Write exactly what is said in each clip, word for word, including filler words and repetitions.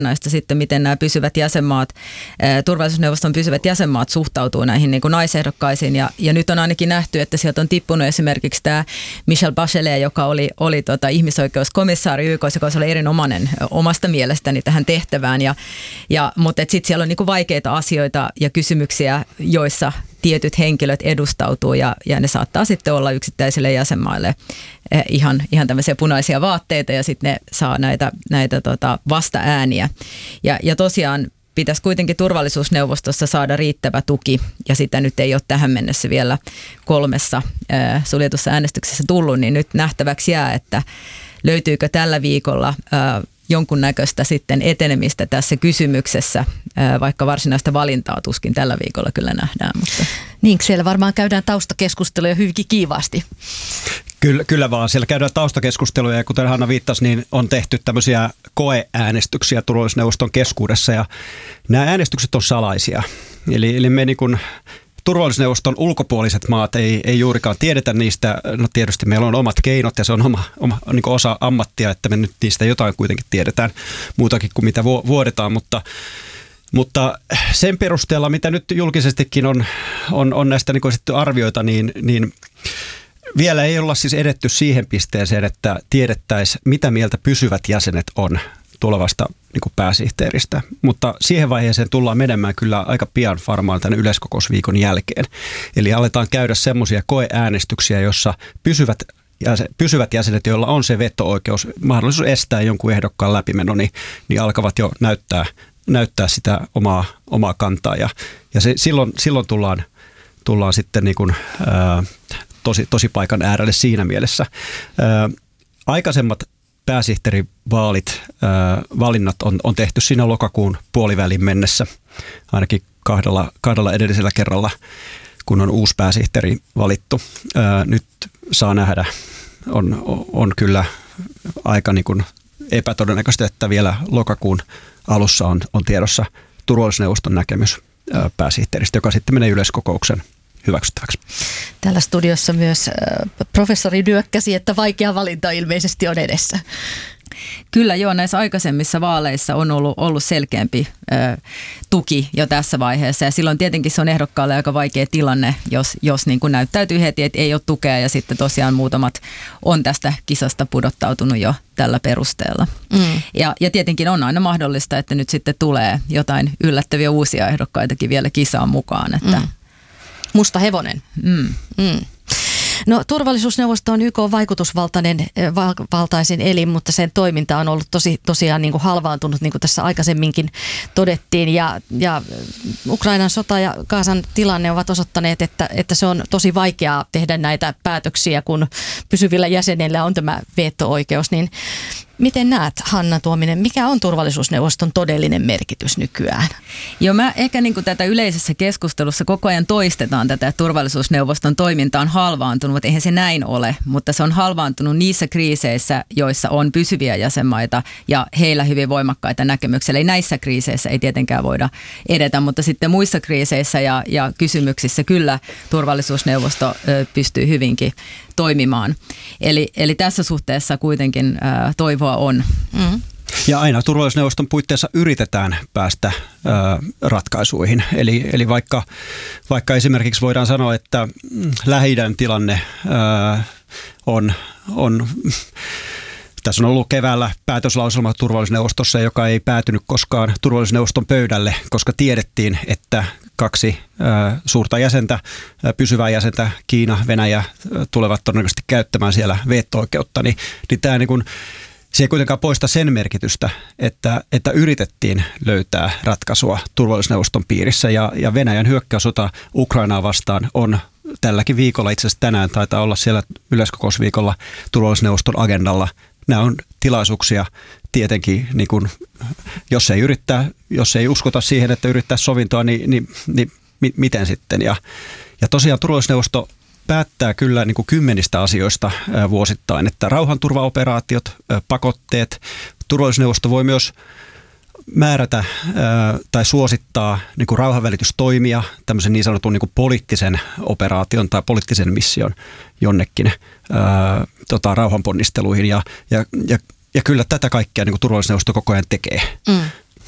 olennaista sitten, miten nämä pysyvät jäsenmaat, turvallisuusneuvoston pysyvät jäsenmaat suhtautuu näihin niin kuin naisehdokkaisiin. Ja, ja nyt on ainakin nähty, että sieltä on tippunut esimerkiksi tämä Michelle Bachelet, joka oli, oli tota ihmisoikeuskomissaari Y K:ssa, joka oli erinomainen omasta mielestäni tähän tehtävään. Ja, ja, mutta sitten siellä on niin kuin vaikeita asioita ja kysymyksiä, joissa tietyt henkilöt edustautuu ja, ja ne saattaa sitten olla yksittäisille jäsenmaille eh, ihan, ihan tämmöisiä punaisia vaatteita ja sitten ne saa näitä, näitä tota vasta-ääniä. Ja, ja tosiaan pitäisi kuitenkin turvallisuusneuvostossa saada riittävä tuki ja sitä nyt ei ole tähän mennessä vielä kolmessa eh, suljetussa äänestyksessä tullut, niin nyt nähtäväksi jää, että löytyykö tällä viikolla eh, jonkunnäköistä sitten etenemistä tässä kysymyksessä, vaikka varsinaista valintaa tuskin tällä viikolla kyllä nähdään. Mutta. Niin, siellä varmaan käydään taustakeskusteluja hyvinkin kiivaasti. Kyllä, kyllä vaan. Siellä käydään taustakeskusteluja ja kuten Hanna viittasi, niin on tehty tämmöisiä koeäänestyksiä turvallisuusneuvoston keskuudessa ja nämä äänestykset on salaisia. Eli, eli me niin kuin turvallisuusneuvoston ulkopuoliset maat ei, ei juurikaan tiedetä niistä. No tietysti meillä on omat keinot ja se on oma, oma niin kuin osa ammattia, että me nyt niistä jotain kuitenkin tiedetään muutakin kuin mitä vuodetaan, mutta, mutta sen perusteella, mitä nyt julkisestikin on, on, on näistä niin kuin arvioita, niin, niin vielä ei olla siis edetty siihen pisteeseen, että tiedettäisiin, mitä mieltä pysyvät jäsenet on tulevasta niin kuin pääsihteeristä, mutta siihen vaiheeseen tullaan menemään kyllä aika pian varmaan tämän yleiskokousviikon jälkeen. Eli aletaan käydä semmoisia koeäänestyksiä, jossa pysyvät, jäsen, pysyvät jäsenet, joilla on se veto-oikeus, mahdollisuus estää jonkun ehdokkaan läpimeno, niin, niin alkavat jo näyttää, näyttää sitä omaa, omaa kantaa ja, ja se, silloin, silloin tullaan, tullaan sitten niin kuin, ää, tosi, tosi paikan äärelle siinä mielessä. Ää, aikaisemmat pääsihteerivaalit, äh, valinnat on, on tehty siinä lokakuun puolivälin mennessä, ainakin kahdella, kahdella edellisellä kerralla, kun on uusi pääsihteeri valittu. Äh, nyt saa nähdä, on, on kyllä aika niin kuin epätodennäköistä, että vielä lokakuun alussa on, on tiedossa turvallisuusneuvoston näkemys äh, pääsihteeristä, joka sitten menee yleiskokouksen hyväksyttäväksi. Täällä studiossa myös äh, professori nyökkäsi, että vaikea valinta ilmeisesti on edessä. Kyllä joo, näissä aikaisemmissa vaaleissa on ollut, ollut selkeämpi ö, tuki jo tässä vaiheessa ja silloin tietenkin se on ehdokkaalle aika vaikea tilanne, jos, jos niin kuin näyttäytyy heti, että ei ole tukea ja sitten tosiaan muutamat on tästä kisasta pudottautunut jo tällä perusteella. Mm. Ja, ja tietenkin on aina mahdollista, että nyt sitten tulee jotain yllättäviä uusia ehdokkaitakin vielä kisaan mukaan, että mm. Musta hevonen. Mm. Mm. No, turvallisuusneuvosto on Y K:n vaikutusvaltainen valtaisin elin, mutta sen toiminta on ollut tosi, tosiaan niin kuin halvaantunut, niin kuin tässä aikaisemminkin todettiin. Ja, ja Ukrainan sota ja Gazan tilanne ovat osoittaneet, että, että se on tosi vaikeaa tehdä näitä päätöksiä, kun pysyvillä jäsenillä on tämä veto-oikeus. Niin miten näet, Hanna Tuominen, mikä on turvallisuusneuvoston todellinen merkitys nykyään? Joo, mä ehkä niin kuin tätä yleisessä keskustelussa koko ajan toistetaan tätä, että turvallisuusneuvoston toiminta on halvaantunut, mutta eihän se näin ole, mutta se on halvaantunut niissä kriiseissä, joissa on pysyviä jäsenmaita ja heillä hyvin voimakkaita näkemyksiä. Eli näissä kriiseissä ei tietenkään voida edetä, mutta sitten muissa kriiseissä ja, ja kysymyksissä kyllä turvallisuusneuvosto ö, pystyy hyvinkin toimimaan. Eli, eli tässä suhteessa kuitenkin ö, toivoa on. Mm. Ja aina turvallisuusneuvoston puitteissa yritetään päästä ö, ratkaisuihin. Eli, eli vaikka, vaikka esimerkiksi voidaan sanoa, että Lähi-idän tilanne ö, on, on tässä on ollut keväällä päätöslauselma turvallisuusneuvostossa, joka ei päätynyt koskaan turvallisuusneuvoston pöydälle, koska tiedettiin, että kaksi ö, suurta jäsentä, ö, pysyvää jäsentä, Kiina, Venäjä, ö, tulevat todennäköisesti käyttämään siellä veto-oikeutta, niin, niin tämä niin kuin se ei kuitenkaan poista sen merkitystä, että, että yritettiin löytää ratkaisua turvallisuusneuvoston piirissä ja, ja Venäjän hyökkäyssota Ukrainaa vastaan on tälläkin viikolla, itse asiassa tänään taitaa olla siellä yleiskokousviikolla turvallisuusneuvoston agendalla. Nämä on tilaisuuksia tietenkin, niin kuin, jos ei yrittää, jos ei uskota siihen, että yrittää sovintoa, niin, niin, niin mi, miten sitten? Ja, ja tosiaan turvallisuusneuvosto päättää kyllä niin kuin kymmenistä asioista ää, vuosittain, että rauhanturvaoperaatiot, ää, pakotteet, turvallisuusneuvosto voi myös määrätä ää, tai suosittaa niin kuin rauhanvälitystoimia, tämmöisen niin sanotun niin kuin poliittisen operaation tai poliittisen mission jonnekin ää, tota, rauhanponnisteluihin ja, ja, ja, ja kyllä tätä kaikkea niin kuin turvallisuusneuvosto koko ajan tekee. Mm.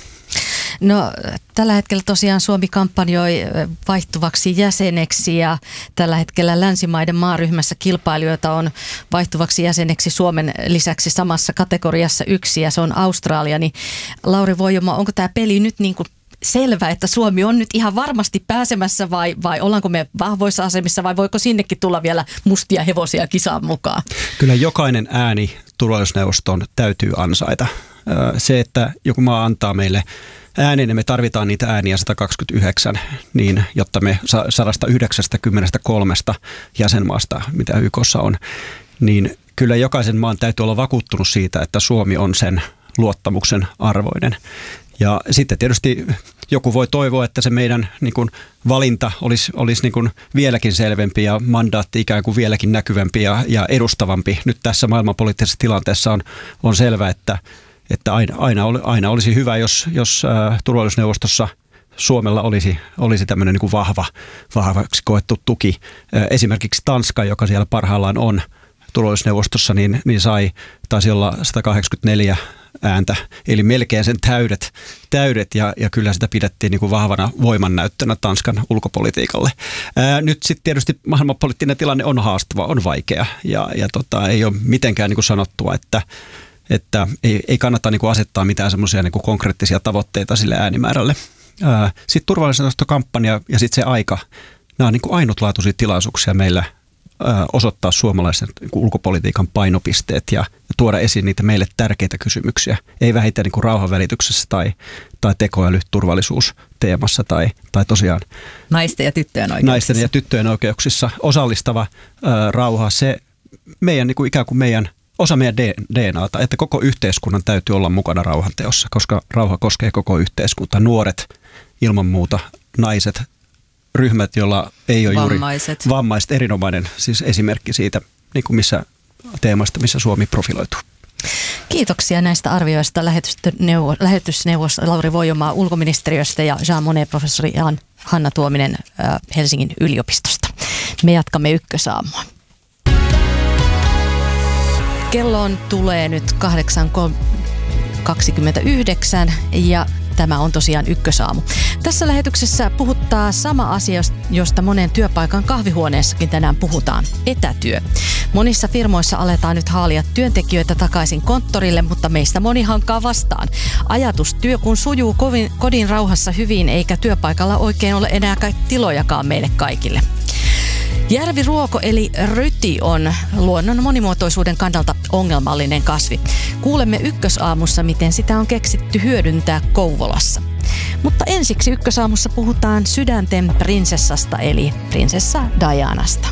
No tällä hetkellä tosiaan Suomi kampanjoi vaihtuvaksi jäseneksi ja tällä hetkellä länsimaiden maaryhmässä kilpailijoita on vaihtuvaksi jäseneksi Suomen lisäksi samassa kategoriassa yksi ja se on Australia. Niin Lauri Voijoma, onko tämä peli nyt niin kuin selvä, että Suomi on nyt ihan varmasti pääsemässä vai, vai ollaanko me vahvoissa asemissa vai voiko sinnekin tulla vielä mustia hevosia kisaan mukaan? Kyllä jokainen ääni turvallisuusneuvoston täytyy ansaita. Se, että joku maa antaa meille äänen ja me tarvitaan niitä ääniä sata kaksikymmentäyhdeksän, niin jotta me sata yhdeksänkymmentäkolme jäsenmaasta, mitä Y K:ssa on, niin kyllä jokaisen maan täytyy olla vakuuttunut siitä, että Suomi on sen luottamuksen arvoinen. Ja sitten tietysti joku voi toivoa, että se meidän niin kuin, valinta olisi, olisi niin kuin, vieläkin selvempi ja mandaatti ikään kuin vieläkin näkyvämpi ja, ja edustavampi. Nyt tässä maailmanpoliittisessa tilanteessa on, on selvä, että, että aina, aina, aina olisi hyvä, jos, jos äh, turvallisuusneuvostossa Suomella olisi, olisi tämmöinen niin kuin vahva, vahvaksi koettu tuki. Äh, esimerkiksi Tanska, joka siellä parhaillaan on turvallisuusneuvostossa, niin, niin sai, taisi olla sata kahdeksankymmentäneljä ääntä, eli melkein sen täydet, täydet ja, ja kyllä sitä pidettiin niin kuin vahvana voimannäyttönä Tanskan ulkopolitiikalle. Ää, nyt sitten tietysti maailmanpoliittinen tilanne on haastava, on vaikea ja, ja tota, ei ole mitenkään niin kuin sanottua, että, että ei, ei kannata niin kuin asettaa mitään semmoisia niin kuin konkreettisia tavoitteita sille äänimäärälle. Sitten turvallisuusneuvostokampanja ja sitten se aika, nämä on niin kuin ainutlaatuisia tilaisuuksia meillä osoittaa suomalaisen ulkopolitiikan painopisteet ja tuoda esiin niitä meille tärkeitä kysymyksiä. Ei vähiten niin kuin rauhanvälityksessä tai, tai tekoälyturvallisuusteemassa tai, tai tosiaan naisten ja tyttöjen oikeuksissa. Naisten ja tyttöjen oikeuksissa osallistava ää, rauha, se meidän, niin kuin ikään kuin meidän, osa meidän D N A:ta, että koko yhteiskunnan täytyy olla mukana rauhanteossa, koska rauha koskee koko yhteiskuntaa. Nuoret, ilman muuta, naiset, ryhmät, joilla ei ole vammaiset. juuri vammaiset, erinomainen siis esimerkki siitä, niin kuin missä teemasta, missä Suomi profiloituu. Kiitoksia näistä arvioista lähetysneuvos Lauri Voijoma ulkoministeriöstä ja Jean Monnet-professori Hanna Tuominen Helsingin yliopistosta. Me jatkamme ykkösaamua. Kelloon tulee nyt kahdeksan kaksikymmentäyhdeksän ja tämä on tosiaan ykkösaamu. Tässä lähetyksessä puhuttaa sama asia, josta monen työpaikan kahvihuoneessakin tänään puhutaan. Etätyö. Monissa firmoissa aletaan nyt haalia työntekijöitä takaisin konttorille, mutta meistä moni hankkaa vastaan. Ajatus työ kun sujuu kovin, kodin rauhassa hyvin, eikä työpaikalla oikein ole enää tilojakaan meille kaikille. Järviruoko eli ryti on luonnon monimuotoisuuden kannalta ongelmallinen kasvi. Kuulemme ykkösaamussa, miten sitä on keksitty hyödyntää Kouvolassa. Mutta ensiksi ykkösaamussa puhutaan sydänten prinsessasta eli prinsessa Dianasta.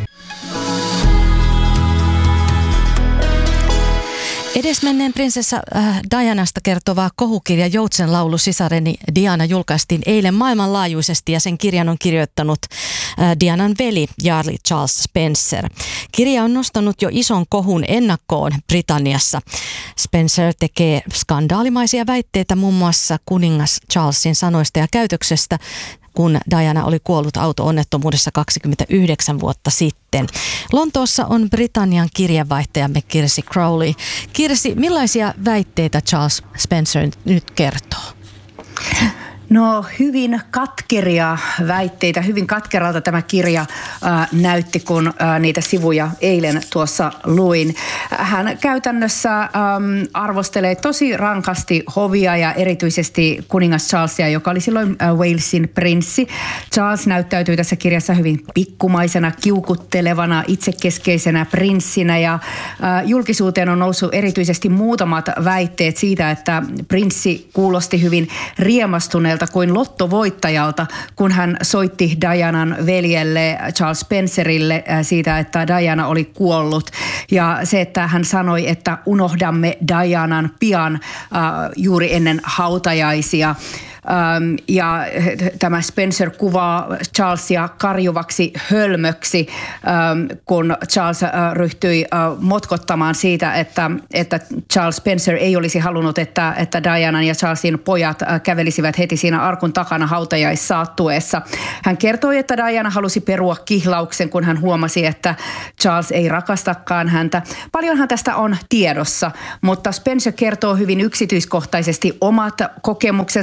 Edesmenneen prinsessa äh, Dianasta kertova kohukirja Joutsenlaulu sisareni Diana julkaistiin eilen maailmanlaajuisesti ja sen kirjan on kirjoittanut äh, Dianan veli Jarl Charles Spencer. Kirja on nostanut jo ison kohun ennakkoon Britanniassa. Spencer tekee skandaalimaisia väitteitä muun muassa kuningas Charlesin sanoista ja käytöksestä, kun Diana oli kuollut auto-onnettomuudessa kaksikymmentäyhdeksän vuotta sitten. Lontoossa on Britannian kirjeenvaihtajamme Kirsi Crowley. Kirsi, millaisia väitteitä Charles Spencer nyt kertoo? No hyvin katkeria väitteitä, hyvin katkeralta tämä kirja äh, näytti, kun äh, niitä sivuja eilen tuossa luin. Hän käytännössä ähm, arvostelee tosi rankasti hovia ja erityisesti kuningas Charlesia, joka oli silloin äh, Walesin prinssi. Charles näyttäytyy tässä kirjassa hyvin pikkumaisena, kiukuttelevana, itsekeskeisenä prinssinä ja äh, julkisuuteen on noussut erityisesti muutamat väitteet siitä, että prinssi kuulosti hyvin riemastuneelta kuin lottovoittajalta, kun hän soitti Dianan veljelle Charles Spencerille siitä, että Diana oli kuollut. Ja se, että hän sanoi, että unohdamme Dianan pian äh, juuri ennen hautajaisia. Ähm, ja tämä Spencer kuvaa Charlesia karjuvaksi hölmöksi, ähm, kun Charles äh, ryhtyi äh, motkottamaan siitä, että, että Charles Spencer ei olisi halunnut, että, että Dianan ja Charlesin pojat äh, kävelisivät heti siinä arkun takana hautajaissaattueessa. Hän kertoi, että Diana halusi perua kihlauksen, kun hän huomasi, että Charles ei rakastakaan häntä. Paljonhan tästä on tiedossa, mutta Spencer kertoo hyvin yksityiskohtaisesti omat kokemuksensa erityisesti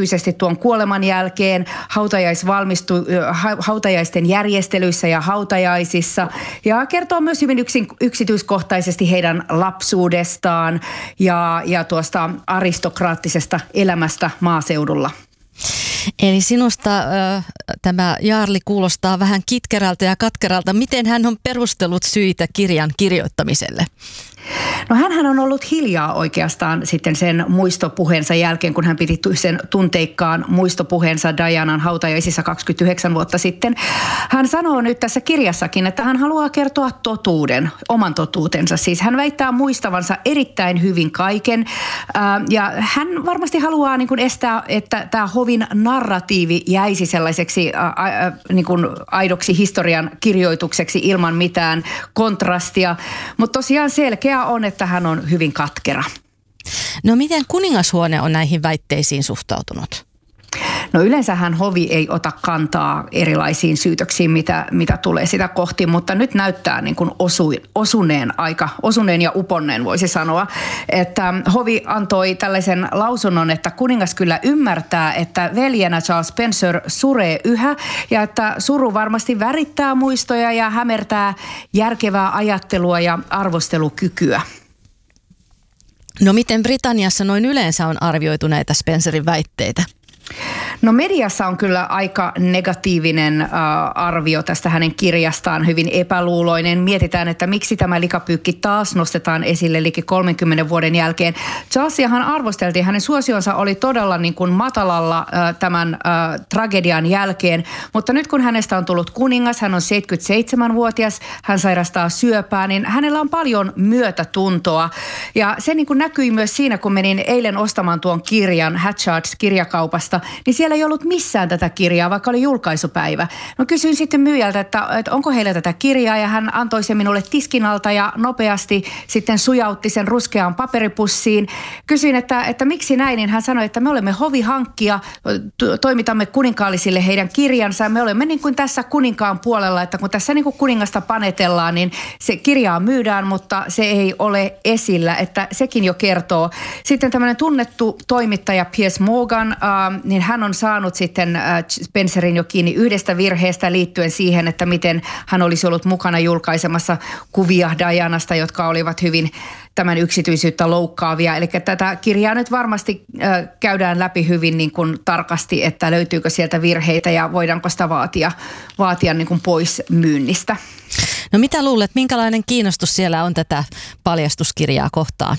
erityisesti tuon kuoleman jälkeen, hautajaisvalmistu, hautajaisten järjestelyissä ja hautajaisissa ja kertoo myös hyvin yksin, yksityiskohtaisesti heidän lapsuudestaan ja, ja tuosta aristokraattisesta elämästä maaseudulla. Eli sinusta ö, tämä Jaarli kuulostaa vähän kitkerältä ja katkeralta. Miten hän on perustellut syitä kirjan kirjoittamiselle? No hänhän on ollut hiljaa oikeastaan sitten sen muistopuheensa jälkeen, kun hän piti sen tunteikkaan muistopuheensa Dianan hautajaisissa kaksikymmentäyhdeksän vuotta sitten. Hän sanoo nyt tässä kirjassakin, että hän haluaa kertoa totuuden, oman totuutensa. Siis hän väittää muistavansa erittäin hyvin kaiken ja hän varmasti haluaa niin kuin estää, että tämä hovin narratiivi jäisi sellaiseksi niin kuin aidoksi historian kirjoitukseksi ilman mitään kontrastia, mutta tosiaan selkeä on, että hän on hyvin katkera. No miten kuningashuone on näihin väitteisiin suhtautunut? No yleensähän hovi ei ota kantaa erilaisiin syytöksiin, mitä, mitä tulee sitä kohti, mutta nyt näyttää niin kuin osu, osuneen aika, osuneen ja uponneen voisi sanoa, että hovi antoi tällaisen lausunnon, että kuningas kyllä ymmärtää, että veljenä Charles Spencer suree yhä ja että suru varmasti värittää muistoja ja hämertää järkevää ajattelua ja arvostelukykyä. No miten Britanniassa noin yleensä on arvioitu näitä Spencerin väitteitä? No mediassa on kyllä aika negatiivinen äh, arvio tästä hänen kirjastaan, hyvin epäluuloinen. Mietitään, että miksi tämä likapyykki taas nostetaan esille liki kolmenkymmenen vuoden jälkeen. Charlesiahan arvosteltiin, hänen suosionsa oli todella niin kuin matalalla äh, tämän äh, tragedian jälkeen, mutta nyt kun hänestä on tullut kuningas, hän on seitsemänkymmentäseitsemänvuotias, hän sairastaa syöpää, niin hänellä on paljon myötätuntoa. Ja se niin kuin näkyi myös siinä, kun menin eilen ostamaan tuon kirjan Hatchards kirjakaupasta, niin siellä ei ollut missään tätä kirjaa, vaikka oli julkaisupäivä. No kysyin sitten myyjältä, että, että onko heillä tätä kirjaa ja hän antoi sen minulle tiskin alta ja nopeasti sitten sujautti sen ruskeaan paperipussiin. Kysyin, että, että miksi näin, niin hän sanoi, että me olemme hovihankkija, toimitamme kuninkaallisille heidän kirjansa. Me olemme niin kuin tässä kuninkaan puolella, että kun tässä niin kuin kuningasta panetellaan, niin se kirjaa myydään, mutta se ei ole esillä, että sekin jo kertoo. Sitten tämmöinen tunnettu toimittaja Piers Morgan, äh, niin hän on saanut sitten Spencerin jo kiinni yhdestä virheestä liittyen siihen, että miten hän olisi ollut mukana julkaisemassa kuvia Dianasta, jotka olivat hyvin tämän yksityisyyttä loukkaavia. Eli tätä kirjaa nyt varmasti käydään läpi hyvin niin kuin tarkasti, että löytyykö sieltä virheitä ja voidaanko sitä vaatia, vaatia niin kuin pois myynnistä. No mitä luulet, minkälainen kiinnostus siellä on tätä paljastuskirjaa kohtaan?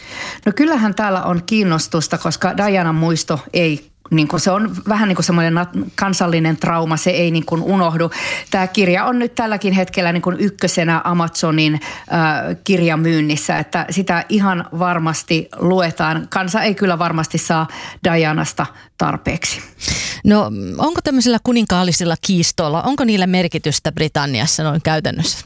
No kyllähän täällä on kiinnostusta, koska Dianan muisto ei, niin kuin se on vähän niin kuin semmoinen kansallinen trauma, se ei niin kuin unohdu. Tämä kirja on nyt tälläkin hetkellä niin kuin ykkösenä Amazonin äh, kirjamyynnissä, että sitä ihan varmasti luetaan. Kansa ei kyllä varmasti saa Dianasta tarpeeksi. No onko tämmöisillä kuninkaallisilla kiistoilla, onko niillä merkitystä Britanniassa noin käytännössä?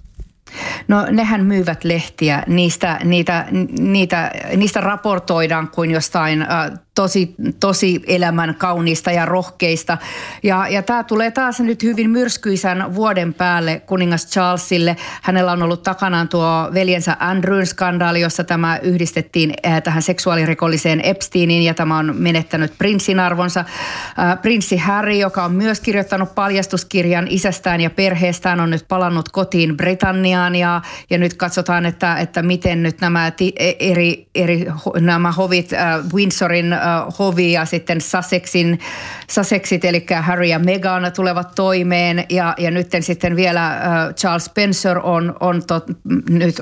No nehän myyvät lehtiä, niistä, niitä, niitä, niistä raportoidaan kuin jostain äh, tosi, tosi elämän kauniista ja rohkeista. Ja, ja tämä tulee taas nyt hyvin myrskyisän vuoden päälle kuningas Charlesille. Hänellä on ollut takanaan tuo veljensä Andrewn skandaali, jossa tämä yhdistettiin äh, tähän seksuaalirikolliseen Epsteiniin ja tämä on menettänyt prinssin arvonsa. Äh, prinssi Harry, joka on myös kirjoittanut paljastuskirjan isästään ja perheestään, on nyt palannut kotiin Britanniaan. Ja, ja nyt katsotaan, että, että miten nyt nämä ti, eri, eri nämä hovit, äh, Windsorin äh, hovi ja sitten Sussexin, Sussexit, eli Harry ja Meghan tulevat toimeen. Ja, ja nyt sitten vielä äh, Charles Spencer on, on tot, nyt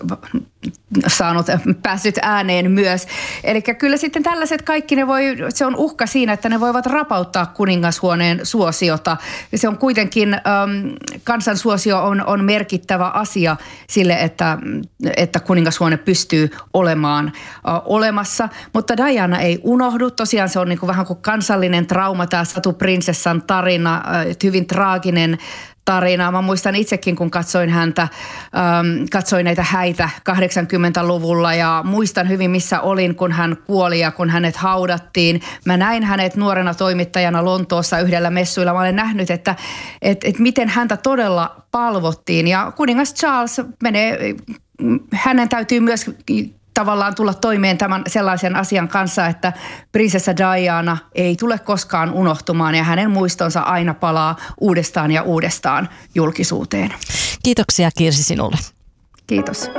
saanut, päässyt ääneen myös. Eli kyllä sitten tällaiset kaikki, ne voi, se on uhka siinä, että ne voivat rapauttaa kuningashuoneen suosiota. Se on kuitenkin, ähm, kansan suosio on, on merkittävä asia sille, että, että kuningashuone pystyy olemaan äh, olemassa. Mutta Diana ei unohdu. Tosiaan se on niin kuin vähän kuin kansallinen trauma, tämä Satu prinsessan tarina, äh, hyvin traaginen tarinaa. Mä muistan itsekin, kun katsoin häntä, ähm, katsoin näitä häitä kahdeksankymmentäluvulla ja muistan hyvin, missä olin, kun hän kuoli ja kun hänet haudattiin. Mä näin hänet nuorena toimittajana Lontoossa yhdellä messuilla. Mä olen nähnyt, että et, et miten häntä todella palvottiin ja kuningas Charles menee, hänen täytyy myös tavallaan tulla toimeen tämän sellaisen asian kanssa, että prinsessa Diana ei tule koskaan unohtumaan ja hänen muistonsa aina palaa uudestaan ja uudestaan julkisuuteen. Kiitoksia Kirsi sinulle. Kiitos.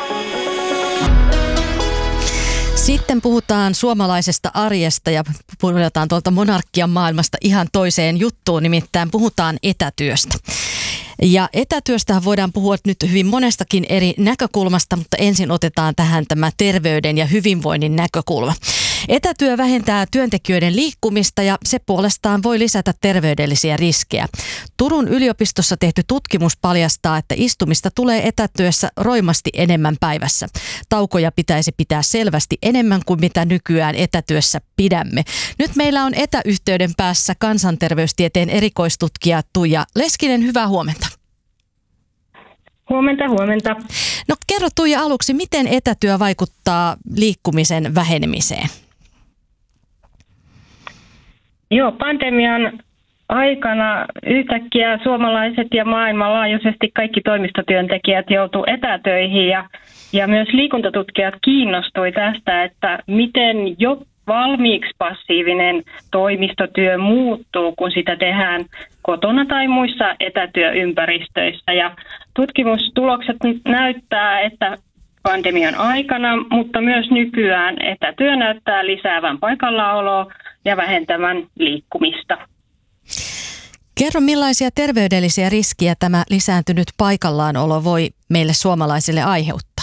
Sitten puhutaan suomalaisesta arjesta ja puhutaan tuolta monarkian maailmasta ihan toiseen juttuun, nimittäin puhutaan etätyöstä. Ja etätyöstä voidaan puhua nyt hyvin monestakin eri näkökulmasta, mutta ensin otetaan tähän tämä terveyden ja hyvinvoinnin näkökulma. Etätyö vähentää työntekijöiden liikkumista ja se puolestaan voi lisätä terveydellisiä riskejä. Turun yliopistossa tehty tutkimus paljastaa, että istumista tulee etätyössä roimasti enemmän päivässä. Taukoja pitäisi pitää selvästi enemmän kuin mitä nykyään etätyössä pidämme. Nyt meillä on etäyhteyden päässä kansanterveystieteen erikoistutkija Tuija Leskinen. Hyvää huomenta. Huomenta, huomenta. No kerro Tuija aluksi, miten etätyö vaikuttaa liikkumisen vähenemiseen? Joo, pandemian aikana yhtäkkiä suomalaiset ja maailmanlaajuisesti kaikki toimistotyöntekijät joutuu etätöihin ja, ja myös liikuntatutkijat kiinnostui tästä, että miten jo valmiiksi passiivinen toimistotyö muuttuu, kun sitä tehdään kotona tai muissa etätyöympäristöissä. Ja tutkimustulokset näyttää, että pandemian aikana, mutta myös nykyään etätyö näyttää lisäävän paikallaoloa ja vähentävän liikkumista. Kerro, millaisia terveydellisiä riskejä tämä lisääntynyt paikallaanolo voi meille suomalaisille aiheuttaa?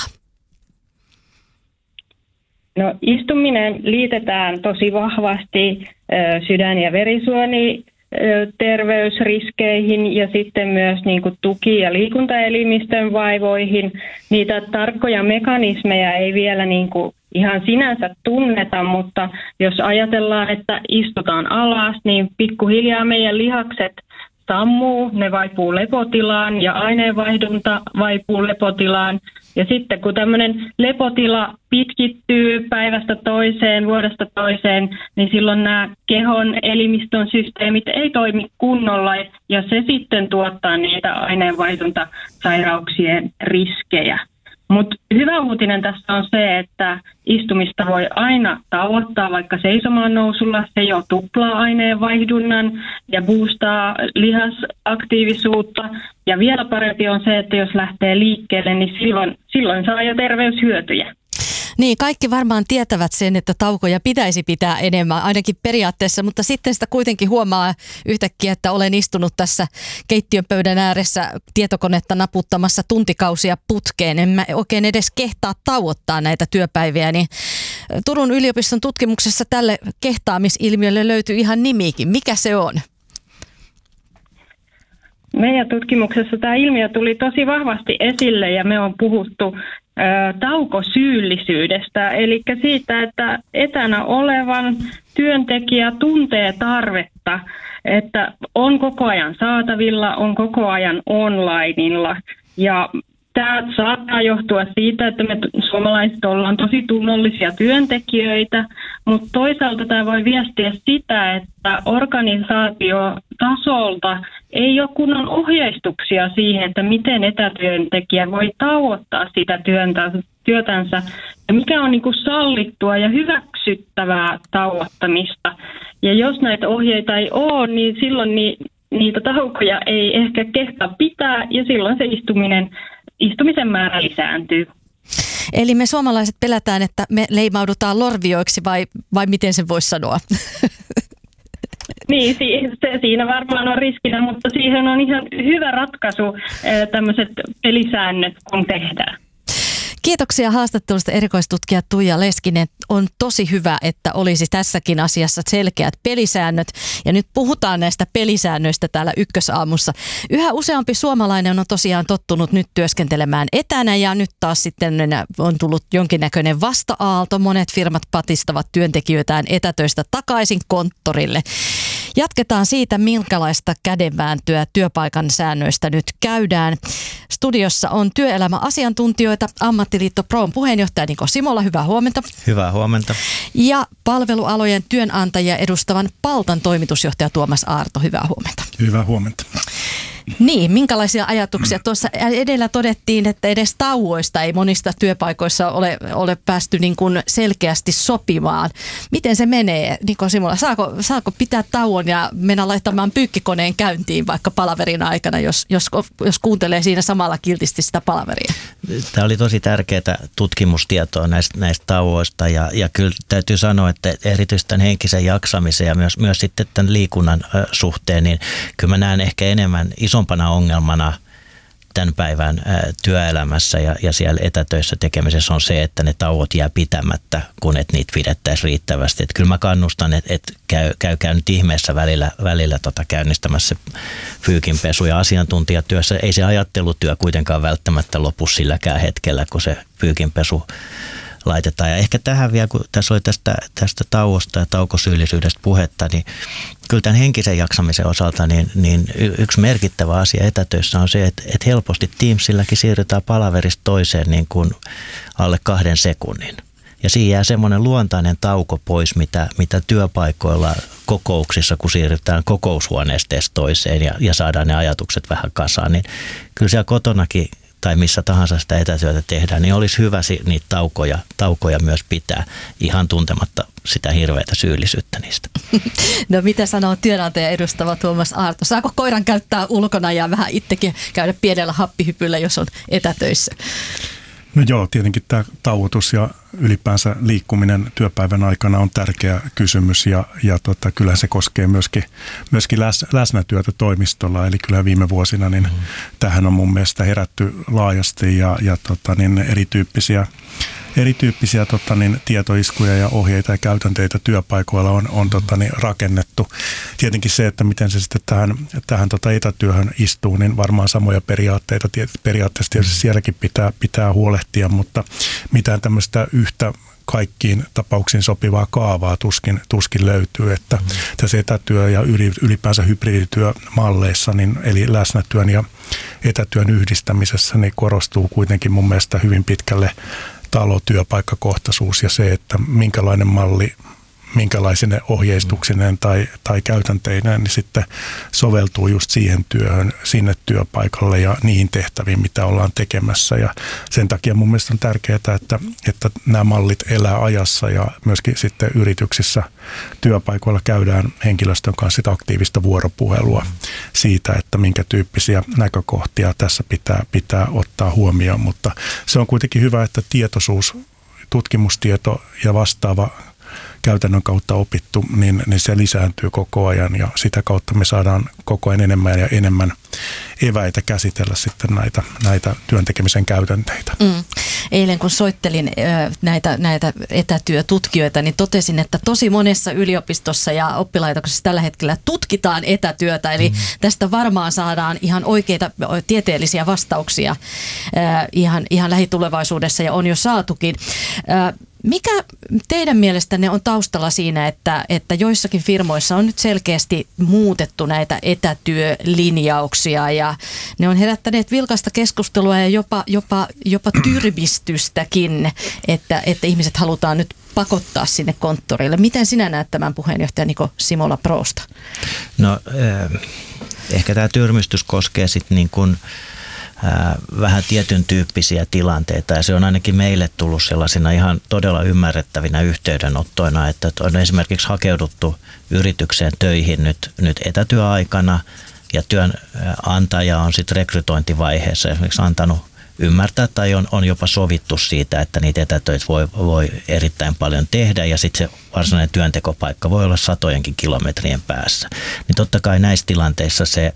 No, istuminen liitetään tosi vahvasti ö, sydän- ja verisuoni terveysriskeihin ja sitten myös niin kuin tuki- ja liikuntaelimistön vaivoihin. Niitä tarkkoja mekanismeja ei vielä niin kuin ihan sinänsä tunneta, mutta jos ajatellaan, että istutaan alas, niin pikkuhiljaa meidän lihakset sammuu, ne vaipuu lepotilaan ja aineenvaihdunta vaipuu lepotilaan. Ja sitten kun tämmöinen lepotila pitkittyy päivästä toiseen, vuodesta toiseen, niin silloin nämä kehon elimistön systeemit ei toimi kunnolla ja se sitten tuottaa niitä aineenvaihduntasairauksien riskejä. Mutta hyvä uutinen tässä on se, että istumista voi aina tauottaa vaikka seisomaan nousulla. Se jo tuplaa aineenvaihdunnan ja boostaa lihasaktiivisuutta. Ja vielä parempi on se, että jos lähtee liikkeelle, niin silloin, silloin saa jo terveyshyötyjä. Niin, kaikki varmaan tietävät sen, että taukoja pitäisi pitää enemmän, ainakin periaatteessa, mutta sitten sitä kuitenkin huomaa yhtäkkiä, että olen istunut tässä keittiön pöydän ääressä tietokonetta naputtamassa tuntikausia putkeen. En mä oikein edes kehtaa tauottaa näitä työpäiviä, niin Turun yliopiston tutkimuksessa tälle kehtaamisilmiölle löytyy ihan nimikin. Mikä se on? Meidän tutkimuksessa tämä ilmiö tuli tosi vahvasti esille ja me on puhuttu taukosyyllisyydestä, eli siitä, että etänä olevan työntekijä tuntee tarvetta, että on koko ajan saatavilla, on koko ajan onlineilla. Ja tämä saattaa johtua siitä, että me suomalaiset ollaan tosi tunnollisia työntekijöitä, mutta toisaalta tämä voi viestiä sitä, että organisaatiotasolta ei ole kunnon ohjeistuksia siihen, että miten etätyöntekijä voi tauottaa sitä työtänsä ja mikä on niin kuin sallittua ja hyväksyttävää tauottamista. Ja jos näitä ohjeita ei ole, niin silloin ni, niitä taukoja ei ehkä kehtaa pitää ja silloin se istuminen, istumisen määrä lisääntyy. Eli me suomalaiset pelätään, että me leimaudutaan lorvioiksi vai, vai miten se voisi sanoa? Niin, se, siinä varmaan on riskinä, mutta siihen on ihan hyvä ratkaisu tämmöiset pelisäännöt, kun tehdään. Kiitoksia haastattelusta erikoistutkija Tuija Leskinen. On tosi hyvä, että olisi tässäkin asiassa selkeät pelisäännöt. Ja nyt puhutaan näistä pelisäännöistä täällä Ykkösaamussa. Yhä useampi suomalainen on tosiaan tottunut nyt työskentelemään etänä ja nyt taas sitten on tullut jonkinnäköinen vasta-aalto. Monet firmat patistavat työntekijöitään etätöistä takaisin konttorille. Jatketaan siitä, minkälaista kädenvääntöä työpaikan säännöistä nyt käydään. Studiossa on työelämäasiantuntijoita, Ammattiliitto Proon puheenjohtaja Niko Simola, hyvää huomenta. Hyvää huomenta. Ja palvelualojen työnantajia edustavan Paltan toimitusjohtaja Tuomas Aarto, hyvää huomenta. Hyvää huomenta. Niin, minkälaisia ajatuksia? Tuossa edellä todettiin, että edes tauoista ei monista työpaikoissa ole, ole päästy niin kuin selkeästi sopimaan. Miten se menee, Niko Simula? Saako, saako pitää tauon ja mennä laittamaan pyykkikoneen käyntiin vaikka palaverin aikana, jos, jos, jos kuuntelee siinä samalla kiltisti sitä palaveria? Tämä oli tosi tärkeää tutkimustietoa näistä, näistä tauoista ja, ja kyllä täytyy sanoa, että erityisesti tämän henkisen jaksamisen ja myös, myös sitten tämän liikunnan suhteen, niin kyllä mä näen ehkä enemmän isompana ongelmana tämän päivän työelämässä ja, ja siellä etätöissä tekemisessä on se, että ne tauot jää pitämättä, kun et niitä pidettäisiin riittävästi. Et kyllä mä kannustan, että et käy, käykää nyt ihmeessä välillä, välillä tota käynnistämässä pyykinpesu ja asiantuntijatyössä. Ei se ajattelutyö kuitenkaan välttämättä lopu silläkään hetkellä, kun se pyykinpesu laitetaan. Ja ehkä tähän vielä, kun tässä oli tästä, tästä tauosta ja taukosyyllisyydestä puhetta, niin kyllä tämän henkisen jaksamisen osalta niin, niin yksi merkittävä asia etätöissä on se, että, että helposti Teamsilläkin siirrytään palaverista toiseen niin kuin alle kahden sekunnin. Ja siinä jää semmoinen luontainen tauko pois, mitä, mitä työpaikoilla kokouksissa, kun siirrytään kokoushuoneesta toiseen ja, ja saadaan ne ajatukset vähän kasaan, niin kyllä siellä kotonakin tai missä tahansa sitä etätyötä tehdään, niin olisi hyvä niitä taukoja, taukoja myös pitää ihan tuntematta sitä hirveätä syyllisyyttä niistä. No mitä sanoo työnantaja edustava Tuomas Aarto? Saako koiran käyttää ulkona ja vähän itsekin käydä pienellä happihypyllä, jos on etätöissä? No joo, tietenkin tämä tauotus ja ylipäänsä liikkuminen työpäivän aikana on tärkeä kysymys ja, ja tota, kyllä se koskee myöskin, myöskin läs, läsnätyötä toimistolla. Eli kyllä viime vuosina niin mm. tähän on mun mielestä herätty laajasti ja, ja tota, niin erityyppisiä, erityyppisiä tota, niin tietoiskuja ja ohjeita ja käytänteitä työpaikoilla on, on tota, niin rakennettu. Tietenkin se, että miten se sitten tähän, tähän tota etätyöhön istuu, niin varmaan samoja periaatteita periaatteessa tietysti sielläkin pitää, pitää huolehtia, mutta mitään tämmöistä yhtä kaikkiin tapauksiin sopivaa kaavaa tuskin, tuskin löytyy, että mm. tässä etätyö ja ylipäänsä hybridityömalleissa, niin eli läsnätyön ja etätyön yhdistämisessä, niin korostuu kuitenkin mun mielestä hyvin pitkälle talo-työpaikkakohtaisuus ja se, että minkälainen malli, minkälaisine ohjeistuksineen tai, tai käytänteineen niin sitten soveltuu just siihen työhön, sinne työpaikalle ja niihin tehtäviin, mitä ollaan tekemässä. Ja sen takia mun mielestä on tärkeää, että, että nämä mallit elää ajassa ja myöskin sitten yrityksissä työpaikoilla käydään henkilöstön kanssa sitä aktiivista vuoropuhelua siitä, että minkä tyyppisiä näkökohtia tässä pitää, pitää ottaa huomioon. Mutta se on kuitenkin hyvä, että tietoisuus, tutkimustieto ja vastaava käytännön kautta opittu, niin, niin se lisääntyy koko ajan ja sitä kautta me saadaan koko ajan enemmän ja enemmän eväitä käsitellä sitten näitä, näitä työntekemisen käytänteitä. Mm. Eilen kun soittelin ö, näitä, näitä etätyötutkijoita, niin totesin, että tosi monessa yliopistossa ja oppilaitoksessa tällä hetkellä tutkitaan etätyötä, eli mm. tästä varmaan saadaan ihan oikeita tieteellisiä vastauksia ö, ihan, ihan lähitulevaisuudessa ja on jo saatukin. Ö, Mikä teidän mielestänne on taustalla siinä, että, että joissakin firmoissa on nyt selkeästi muutettu näitä etätyölinjauksia ja ne on herättäneet vilkasta keskustelua ja jopa, jopa, jopa tyrmistystäkin, että, että ihmiset halutaan nyt pakottaa sinne konttorille. Miten sinä näet tämän puheenjohtaja Niko Simula-Proosta? No eh, ehkä tämä tyrmistys koskee sitten niin kuin vähän tietyn tyyppisiä tilanteita ja se on ainakin meille tullut sellaisina ihan todella ymmärrettävinä yhteydenottoina, että on esimerkiksi hakeuduttu yritykseen töihin nyt, nyt etätyöaikana ja työnantaja on sitten rekrytointivaiheessa esimerkiksi antanut ymmärtää tai on, on jopa sovittu siitä, että niitä etätöitä voi, voi erittäin paljon tehdä ja sitten se varsinainen työntekopaikka voi olla satojenkin kilometrien päässä. Niin totta kai näissä tilanteissa se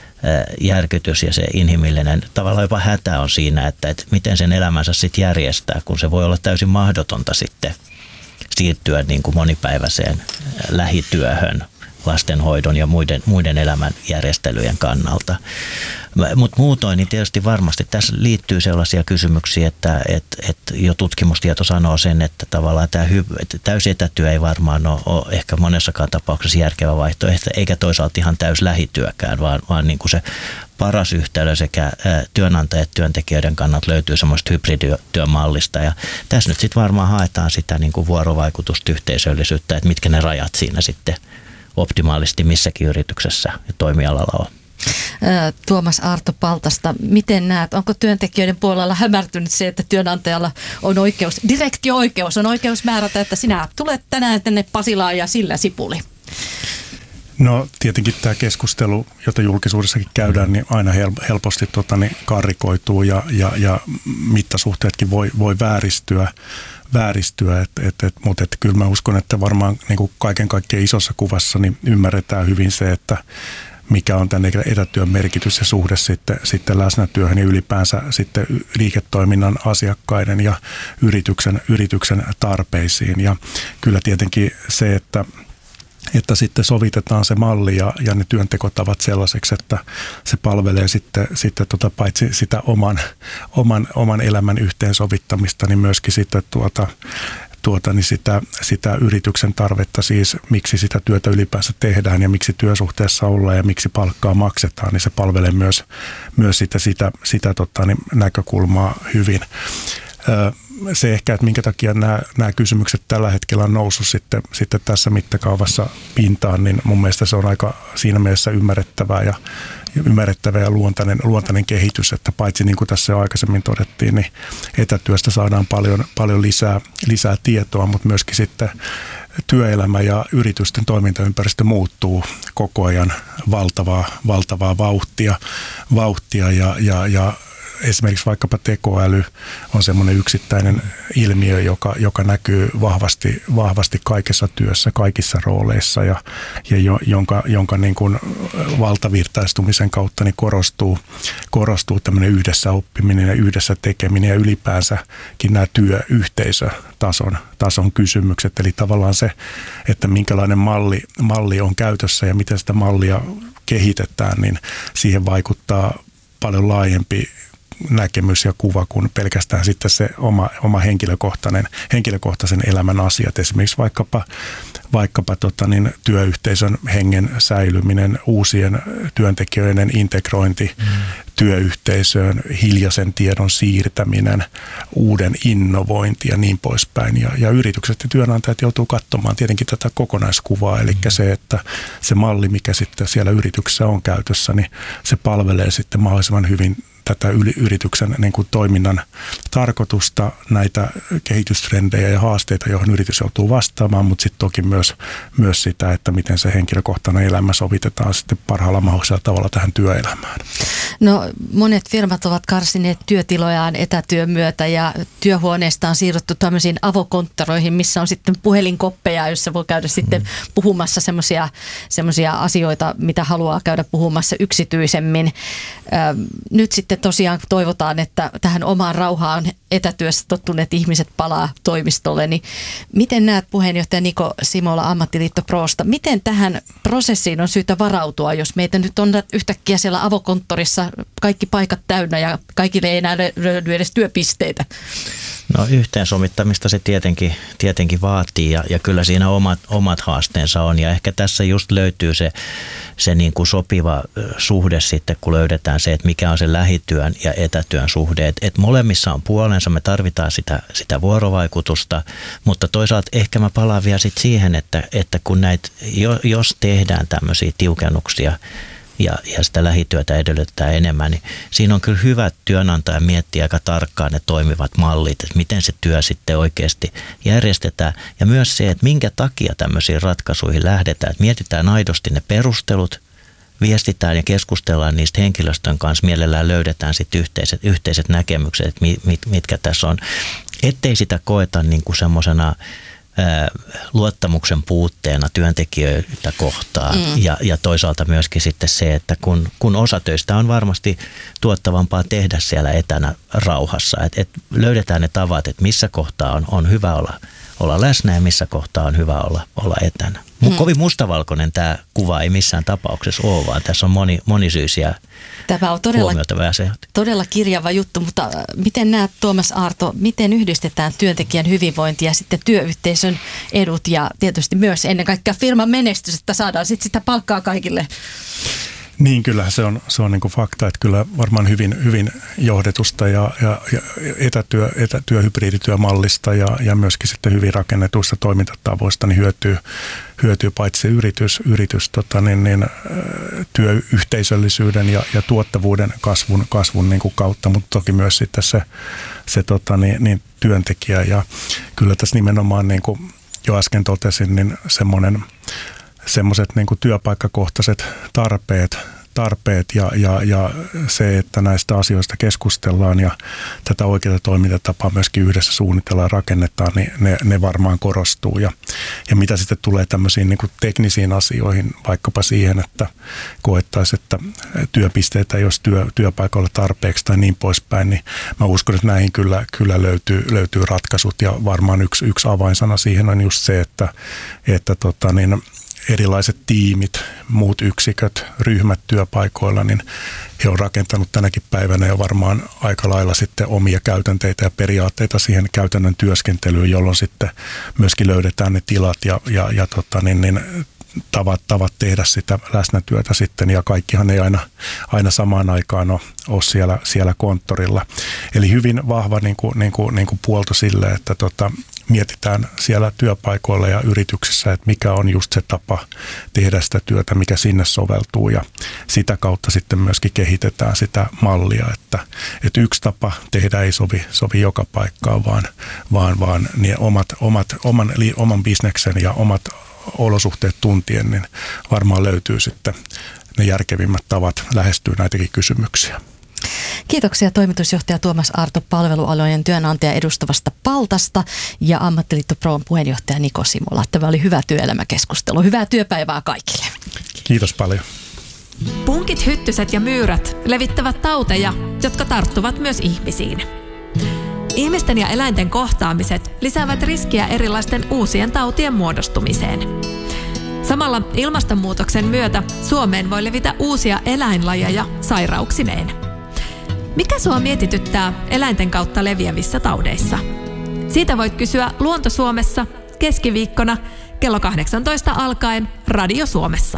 järkytys ja se inhimillinen tavallaan jopa hätä on siinä, että, että miten sen elämänsä sitten järjestää, kun se voi olla täysin mahdotonta sitten siirtyä niin kuin monipäiväiseen lähityöhön lastenhoidon ja muiden, muiden elämän järjestelyjen kannalta. Mutta muutoin niin tietysti varmasti tässä liittyy sellaisia kysymyksiä, että et, et jo tutkimustieto sanoo sen, että tavallaan tämä hy- täysi etätyö ei varmaan ole, ole ehkä monessakaan tapauksessa järkevä vaihtoehto, eikä toisaalta ihan täys lähityökään, vaan, vaan niin kuin se paras yhtälö sekä työnantajat että työntekijöiden kannalta löytyy semmoista hybridityömallista. Ja tässä nyt sitten varmaan haetaan sitä niin kuin vuorovaikutusta, yhteisöllisyyttä, että mitkä ne rajat siinä sitten optimaalisesti missäkin yrityksessä ja toimialalla on. Tuomas Arto Paltasta. Miten näet, onko työntekijöiden puolella hämärtynyt se, että työnantajalla on oikeus, direktio-oikeus, on oikeus määrätä, että sinä tulet tänään tänne Pasilaan ja sillä sipuli? No tietenkin tämä keskustelu, jota julkisuudessakin käydään, niin aina helposti tota, niin karrikoituu ja, ja, ja mittasuhteetkin voi, voi vääristyä. vääristyä, et, et, et, mutta et kyllä mä uskon, että varmaan niin kuin kaiken kaikkiaan isossa kuvassa niin ymmärretään hyvin se, että mikä on tämän etätyön merkitys ja suhde sitten, sitten läsnätyöhön ja ylipäänsä sitten liiketoiminnan asiakkaiden ja yrityksen, yrityksen tarpeisiin. Ja kyllä tietenkin se, että että sitten sovitetaan se malli ja, ja ne työntekotavat sellaiseksi, että se palvelee sitten, sitten tota, paitsi sitä oman, oman, oman elämän yhteensovittamista, niin myöskin sitten tuota, tuota, niin sitä, sitä yrityksen tarvetta, siis miksi sitä työtä ylipäänsä tehdään ja miksi työsuhteessa ollaan ja miksi palkkaa maksetaan, niin se palvelee myös, myös sitä, sitä, sitä tota, niin näkökulmaa hyvin. Öö, Se ehkä, että minkä takia nämä, nämä kysymykset tällä hetkellä on noussut sitten, sitten tässä mittakaavassa pintaan, niin mun mielestä se on aika siinä mielessä ymmärrettävää ja, ymmärrettävä ja luontainen, luontainen kehitys, että paitsi niin kuin tässä jo aikaisemmin todettiin, niin etätyöstä saadaan paljon, paljon lisää, lisää tietoa, mutta myöskin sitten työelämä ja yritysten toimintaympäristö muuttuu koko ajan valtavaa, valtavaa vauhtia, vauhtia ja, ja, ja esimerkiksi vaikkapa tekoäly on semmoinen yksittäinen ilmiö, joka, joka näkyy vahvasti, vahvasti kaikessa työssä, kaikissa rooleissa ja, ja jo, jonka, jonka niin kuin valtavirtaistumisen kautta niin korostuu, korostuu tämmöinen yhdessä oppiminen ja yhdessä tekeminen ja ylipäänsäkin nämä työyhteisötason tason kysymykset. Eli tavallaan se, että minkälainen malli, malli on käytössä ja miten sitä mallia kehitetään, niin siihen vaikuttaa paljon laajempi näkemys ja kuva kuin pelkästään sitten se oma, oma henkilökohtainen, henkilökohtaisen elämän asiat. Esimerkiksi vaikkapa, vaikkapa tota niin, työyhteisön hengen säilyminen, uusien työntekijöiden integrointi mm. työyhteisöön, hiljaisen tiedon siirtäminen, uuden innovointi ja niin poispäin. Ja, ja yritykset ja työnantajat joutuu katsomaan tietenkin tätä kokonaiskuvaa, eli mm. se, että se malli, mikä sitten siellä yrityksessä on käytössä, niin se palvelee sitten mahdollisimman hyvin tätä yrityksen niin kuin toiminnan tarkoitusta, näitä kehitystrendejä ja haasteita, joihin yritys joutuu vastaamaan, mutta sitten toki myös, myös sitä, että miten se henkilökohtainen elämä sovitetaan sitten parhaalla mahdollisella tavalla tähän työelämään. No monet firmat ovat karsineet työtilojaan etätyön myötä ja työhuoneesta on siirrytty tämmöisiin avokonttoreihin, missä on sitten puhelinkoppeja, jossa voi käydä sitten mm. puhumassa semmoisia semmoisia asioita, mitä haluaa käydä puhumassa yksityisemmin. Nyt sitten tosiaan toivotaan, että tähän omaan rauhaan etätyössä tottuneet ihmiset palaa toimistolle. Niin miten näet, puheenjohtaja Niko Simola Ammattiliitto Prosta, miten tähän prosessiin on syytä varautua, jos meitä nyt on yhtäkkiä siellä avokonttorissa kaikki paikat täynnä ja kaikille ei enää löydy edes työpisteitä? No yhteensomittamista se tietenkin, tietenkin vaatii ja, ja kyllä siinä omat, omat haasteensa on ja ehkä tässä just löytyy se, se niin kuin sopiva suhde sitten, kun löydetään se, että mikä on se lähityön ja etätyön suhde. Et, et molemmissa on puolensa, me tarvitaan sitä, sitä vuorovaikutusta, mutta toisaalta ehkä mä palaan vielä sit siihen, että, että kun näitä, jos tehdään tämmöisiä tiukennuksia, Ja, ja sitä lähityötä edellyttää enemmän, niin siinä on kyllä hyvä työnantaja miettiä aika tarkkaan ne toimivat mallit, että miten se työ sitten oikeasti järjestetään. Ja myös se, että minkä takia tämmöisiin ratkaisuihin lähdetään, että mietitään aidosti ne perustelut, viestitään ja keskustellaan niistä henkilöstön kanssa, mielellään löydetään sitten yhteiset, yhteiset näkemykset, että mit, mitkä tässä on, ettei sitä koeta niin kuin semmoisena luottamuksen puutteena työntekijöitä kohtaan mm. ja, ja toisaalta myöskin sitten se, että kun, kun osa töistä on varmasti tuottavampaa tehdä siellä etänä rauhassa, että et löydetään ne tavat, että missä kohtaa on, on hyvä olla, olla läsnä ja missä kohtaa on hyvä olla, olla etänä. Mm. Kovin mustavalkoinen tämä kuva ei missään tapauksessa ole, vaan tässä on moni, monisyisiä Tämä on todella, todella kirjava juttu, mutta miten näet, Tuomas Arto, miten yhdistetään työntekijän hyvinvointi ja sitten työyhteisön edut ja tietysti myös ennen kaikkea firman menestys, että saadaan sitten sitä palkkaa kaikille? Niin, kyllähän se on, se on niin kuin fakta, että kyllä varmaan hyvin, hyvin johdetusta ja, ja, ja etätyö, etätyöhybridityömallista ja, ja myöskin sitten hyvin rakennetuista toimintatavoista niin hyötyy, hyötyy paitsi yritys, yritys tota, niin, niin, työyhteisöllisyyden ja, ja tuottavuuden kasvun, kasvun niin kuin kautta, mutta toki myös sitten se, se tota, niin, niin, työntekijä. Ja kyllä tässä nimenomaan, niin kuin jo äsken totesin, niin semmoinen semmoiset niin kuin työpaikkakohtaiset tarpeet, tarpeet ja, ja, ja se, että näistä asioista keskustellaan ja tätä oikeaa toimintatapaa myöskin yhdessä suunnitellaan ja rakennetaan, niin ne, ne varmaan korostuu. Ja, ja mitä sitten tulee tämmöisiin niin kuin teknisiin asioihin, vaikkapa siihen, että koettaisiin, että työpisteitä ei olisi työ, työpaikalla tarpeeksi tai niin poispäin, niin mä uskon, että näihin kyllä, kyllä löytyy, löytyy ratkaisut ja varmaan yksi, yksi avainsana siihen on just se, että, että tota niin, erilaiset tiimit, muut yksiköt, ryhmät työpaikoilla, niin he on rakentanut tänäkin päivänä jo varmaan aika lailla sitten omia käytänteitä ja periaatteita siihen käytännön työskentelyyn, jolloin sitten myöskin löydetään ne tilat ja, ja, ja tota, niin, niin, tavat, tavat tehdä sitä läsnätyötä sitten, ja kaikkihan ei aina, aina samaan aikaan ole, ole siellä, siellä konttorilla. Eli hyvin vahva niin kuin, niin kuin, niin kuin puolto sille, että tota, mietitään siellä työpaikoilla ja yrityksissä, että mikä on just se tapa tehdä sitä työtä, mikä sinne soveltuu, ja sitä kautta sitten myöskin kehitetään sitä mallia, että, että yksi tapa tehdä ei sovi, sovi joka paikkaan, vaan, vaan, vaan niin omat, omat, oman, oman bisneksen ja omat olosuhteet tuntien, niin varmaan löytyy sitten ne järkevimmät tavat lähestyä näitäkin kysymyksiä. Kiitoksia toimitusjohtaja Tuomas Arto palvelualojen työnantaja edustavasta Paltasta ja Ammattiliitto Proon puheenjohtaja Niko Simula. Tämä oli hyvä työelämäkeskustelu. Hyvää työpäivää kaikille. Kiitos paljon. Punkit, hyttyset ja myyrät levittävät tauteja, jotka tarttuvat myös ihmisiin. Ihmisten ja eläinten kohtaamiset lisäävät riskiä erilaisten uusien tautien muodostumiseen. Samalla ilmastonmuutoksen myötä Suomeen voi levitä uusia eläinlajeja sairauksineen. Mikä sua mietityttää eläinten kautta leviävissä taudeissa? Siitä voit kysyä Luonto Suomessa keskiviikkona kello kahdeksantoista alkaen Radio Suomessa.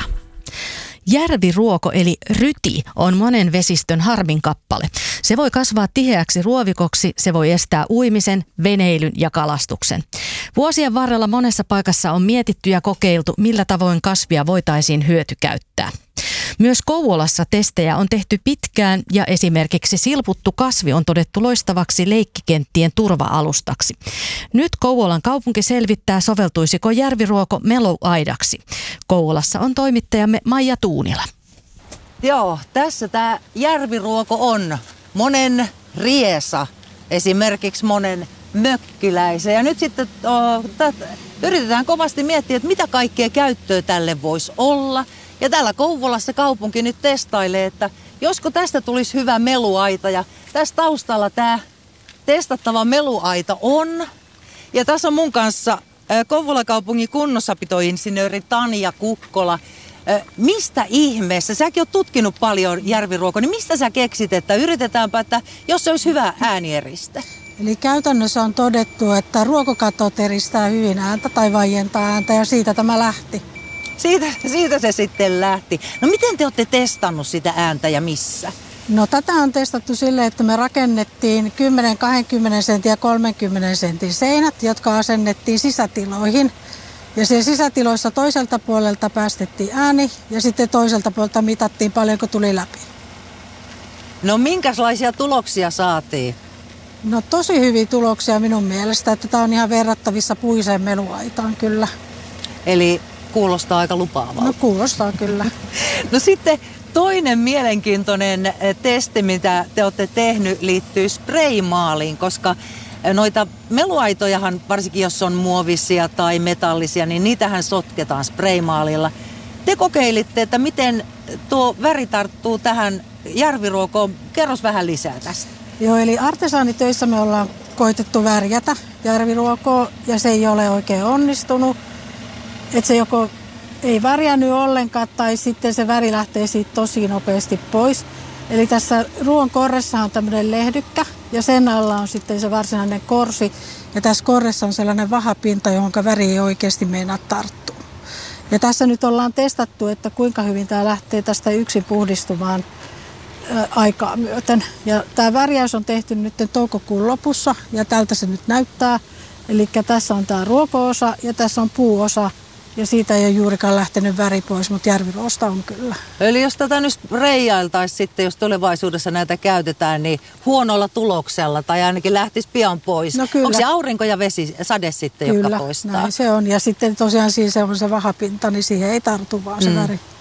Järviruoko eli ryti on monen vesistön harmin kappale. Se voi kasvaa tiheäksi ruovikoksi, se voi estää uimisen, veneilyn ja kalastuksen. Vuosien varrella monessa paikassa on mietitty ja kokeiltu, millä tavoin kasvia voitaisiin hyötykäyttää. Myös Kouvolassa testejä on tehty pitkään ja esimerkiksi silputtu kasvi on todettu loistavaksi leikkikenttien turva-alustaksi. Nyt Kouvolan kaupunki selvittää, soveltuisiko järviruoko meluaidaksi. Kouvolassa on toimittajamme Maija Tuunila. Joo, tässä tämä järviruoko on monen riesa, esimerkiksi monen mökkiläisen. Ja nyt sitten oh, tät, yritetään kovasti miettiä, että mitä kaikkea käyttöä tälle voisi olla. Ja täällä Kouvolassa kaupunki nyt testailee, että josko tästä tulisi hyvä meluaita. Ja tässä taustalla tämä testattava meluaita on. Ja tässä on mun kanssa Kouvolan kaupungin kunnossapitoinsinööri Tanja Kukkola. Mistä ihmeessä, säkin oot tutkinut paljon järviruokoa, niin mistä sä keksit, että yritetäänpä, että jos se olisi hyvä äänieriste? Eli käytännössä on todettu, että ruokokatot eristää hyvin ääntä tai vaientaa ääntä, ja siitä tämä lähti. Siitä, siitä se sitten lähti. No miten te olette testannut sitä ääntä ja missä? No tätä on testattu silleen, että me rakennettiin kymmenen, kaksikymmentä sentin ja kolmekymmentä sentin seinät, jotka asennettiin sisätiloihin. Ja siellä sisätiloissa toiselta puolelta päästettiin ääni ja sitten toiselta puolelta mitattiin paljonko tuli läpi. No minkälaisia tuloksia saatiin? No tosi hyviä tuloksia minun mielestä, että tämä on ihan verrattavissa puiseen meluaitaan kyllä. Eli kuulostaa aika lupaavalta. No kuulostaa kyllä. No sitten toinen mielenkiintoinen testi, mitä te olette tehnyt, liittyy spraymaaliin, koska noita meluaitojahan, varsinkin jos on muovisia tai metallisia, niin niitähän sotketaan spraymaalilla. Te kokeilitte, että miten tuo väri tarttuu tähän järviruokoon. Kerros vähän lisää tästä. Joo, eli artesaanitöissä me ollaan koitettu värjätä järviruokoa ja se ei ole oikein onnistunut. Että se joko ei värjännyt ollenkaan tai sitten se väri lähtee siitä tosi nopeasti pois. Eli tässä ruoan korressa on tämmöinen lehdykkä ja sen alla on sitten se varsinainen korsi. Ja tässä korressa on sellainen vahapinta, johon väri ei oikeasti meinaa tarttua. Ja tässä nyt ollaan testattu, että kuinka hyvin tämä lähtee tästä yksin puhdistumaan ää, aikaa myöten. Ja tämä värjäys on tehty nyt toukokuun lopussa ja tältä se nyt näyttää. Eli tässä on tämä ruoko-osa ja tässä on puuosa. Ja siitä ei ole juurikaan lähtenyt väri pois, mutta järviruosta on kyllä. Eli jos tätä nyt reijailtaisiin sitten, jos tulevaisuudessa näitä käytetään, niin huonolla tuloksella tai ainakin lähtisi pian pois. No kyllä. Onko se aurinko ja vesi, sade sitten, kyllä, jotka poistaa? Näin se on. Ja sitten tosiaan siis se on se vahapinta, niin siihen ei tartu vaan se mm. väri.